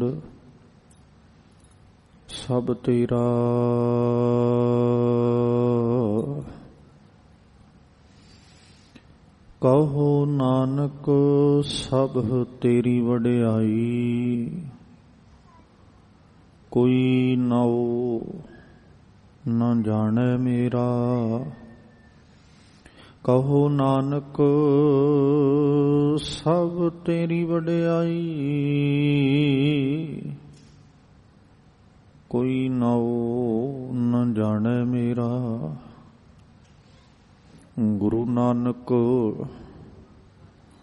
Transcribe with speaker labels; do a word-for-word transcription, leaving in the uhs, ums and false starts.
Speaker 1: ਸਭ ਤੇਰਾ। ਕਹੋ ਨਾਨਕ ਸਭ ਤੇਰੀ ਵਡਿਆਈ, ਕੋਈ ਨਾਉ ਨਾ ਜਾਣੈ ਮੇਰਾ। ਕਹੋ ਨਾਨਕ ਸਭ ਤੇਰੀ ਵਡਿਆਈ, ਕੋਈ ਨਾਉ ਨਾ ਜਾਣੈ ਮੇਰਾ। ਗੁਰੂ ਨਾਨਕ